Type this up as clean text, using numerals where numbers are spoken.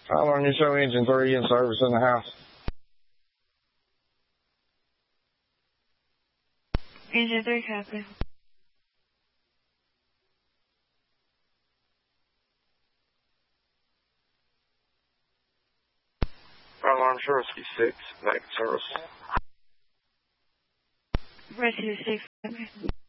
Alarm, you show engine 3 in service in the house. Engine 3, copy. Alarm, Rescue 6, making service. Rescue 6, copy.